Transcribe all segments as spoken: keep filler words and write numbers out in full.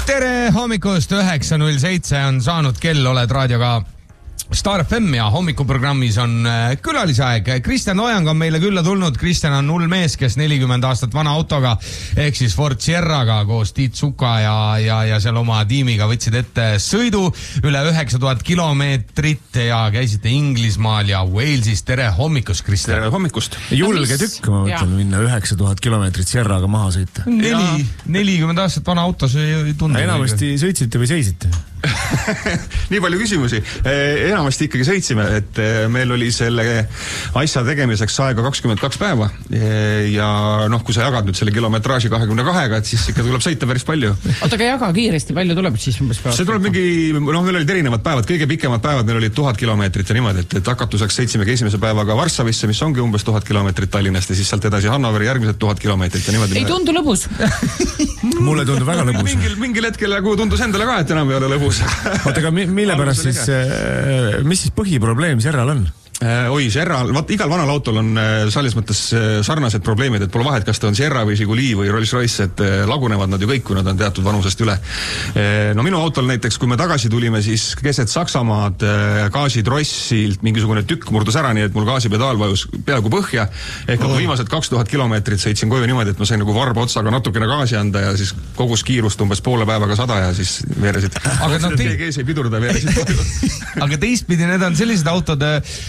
Tere hommikust, üheksa null seitse on saanud kell, oled raadioga Star F M ja hommikuprogrammis on külalisaeg. Kristjan Ojang on meile külla tulnud. Kristjan on null mees, kes nelikümmend aastat vana autoga ehk siis Ford Sierraga koos Tiit Suka ja, ja, ja seal oma tiimiga võtsid ette sõidu üle üheksa tuhat kilomeetrit ja käisite Inglismaal ja Walesis. Tere hommikust, Kristjan. Tere hommikust. Julge tükk, ma mõtlen, minna üheksa tuhat kilomeetrit Sierraga maha sõita. Neli, nelikümmend aastat vana autos ei tundu. Enamasti sõitsite või seisite? Nii palju küsimusi. Enamasti ikkagi sõitsime, et meil oli selle asja tegemiseks aega kakskümmend kaks päeva ja noh, kui sa jagad nüüd selle kilometraaži kahekümne kahega, et siis ikka tuleb sõita päris palju. Oota, aga jaga kiiresti, palju tuleb siis umbes päevad? See tuleb mingi, noh, meil olid erinevad päevad, kõige pikemad päevad meil olid tuhat kilomeetrit ja niimoodi, et, et hakatuseks sõitsimegi esimese päevaga Varssavisse, mis ongi umbes tuhat kilomeetrit Tallinnast ja siis sealt edasi Hannoveri järgmised tuhat kilomeetrit ja niimoodi. Ei tundu lõbus. Mulle tundub väga lõbus. Mingil, mingil hetkel nagu tundus endale ka, et enam ei ole lõbus. Oota, aga mille pärast siis, mis siis põhiprobleem Sierral on? Oi, Sierra, vaat igal vanal autol on selles mõttes sarnased probleemid, et pole vahet, kas ta on Sierra või Žiguli või Rolls-Royce, et lagunevad nad ju kõik, kui nad on teatud vanusest üle. No minu autol näiteks, kui me tagasi tulime, siis keset Saksamaad gaasitrossilt mingisugune tükk murdus ära, nii et mul gaasipedaal vajus peaaegu põhja, ehk oh. viimased kaks tuhat kilomeetrit sõitsin koju niimoodi, et ma sain nagu varba otsaga natukene gaasi anda ja siis kogus kiirust umbes poole päevaga sada ja siis veeresid. Aga no, te... keegi ei pidurda, veeresid koju. Aga teistpidi need on sellised autod,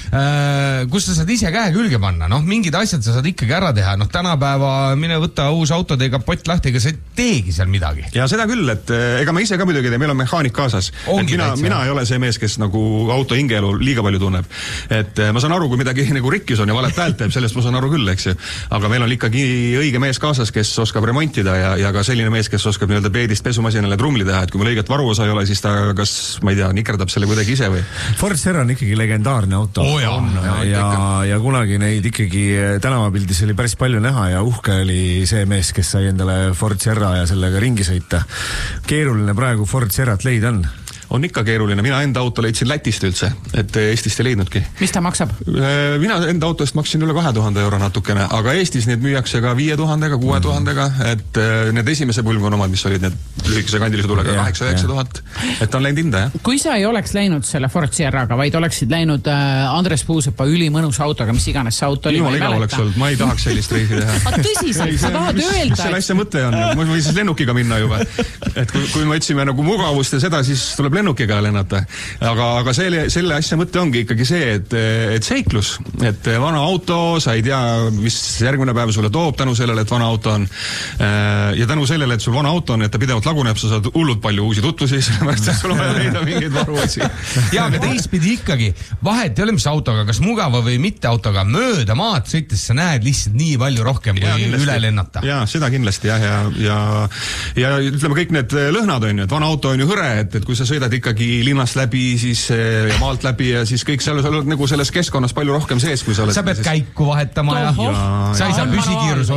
kus sa saad ise käe külge panna, noh, mingid asjad sa saad ikkagi ära teha, noh, tänapäeva mine võtta uus auto, teiga pott lahti, ega sa ei teegi seal midagi. Ja seda küll, et ega me ise ka muidugi tee, meil on mehaanik kaasas. Mina, mina ei ole see mees, kes nagu auto hingeelu liiga palju tunneb. Et ma saan aru, kui midagi nagu rikkis on ja valet häält teeb, sellest ma saan aru küll, eks ju. Aga meil on ikkagi õige mees kaasas, kes oskab remontida ja, ja ka selline mees, kes oskab nii-öelda peedist pesumasinale trumli teha, et kui meil õiget varuosa ei ole, siis ta kas, ma ei tea, nikerdab selle kuidagi ise või. Ford Sierra on ikkagi legendaarne auto. Oh, ja. On, ja, ja, ja kunagi neid ikkagi tänavapildis oli päris palju näha ja uhke oli see mees, kes sai endale Ford Sierra ja sellega ringi sõita. Keeruline praegu Ford Sierrat leida on? On ikka keeruline. Mina enda auto leidsin Lätist üldse, et Eestist ei leidnudki. Mis ta maksab? Mina enda autost maksin üle kahe tuhande euro natukene, aga Eestis need müüakse ka viie tuhandega, kuue tuhandega, et need esimese pulgon omad, mis olid need lühikese kandilise tulega kaheksa üheksa tuhat, et on läinud hinda, jah. Kui sa ei oleks läinud selle Ford Sierraga, vaid oleksid läinud Andres Puusepa ülimõnus autoga, mis iganes see auto oli? Jumal iga oleks olnud, ma ei tahaks sellist reisi teha. Aga tõsiselt, sa tahad öelda, selle asja mõte on, ma võin siis lennukiga minna juba. Et kui, kui me otsime nagu mugavust ja seda, siis tuleb lennukiga lennata. Aga, aga selle, selle asja mõte ongi ikkagi see, et, et seiklus, et vana auto, sa ei tea, mis järgmine päev sulle toob tänu sellele, et vana auto on. Ja tänu sellele, et sul vana auto on, et ta pidevalt laguneb, sa saad hullult palju uusi tutvusi, sellepärast et sul on vaja leida mingeid varuotsi. Ja, aga teistpidi ikkagi, vahet ei ole mis autoga, kas mugava või mitte autoga, mööda maad sõites sa näed lihtsalt nii palju rohkem ja, kui üle lennata. Ja, seda kindlasti, jah, ja, ja, ja ütleme kõik need lõhnad on ju, et vana auto on ju hõre, et, et kui sa sõidad ikkagi linnast läbi siis ja maalt läbi ja siis kõik seal, seal on nagu selles keskkonnas palju rohkem sees, kui sa oled. Sa pead käiku vahetama ja, ja sa ei saa püsikiirus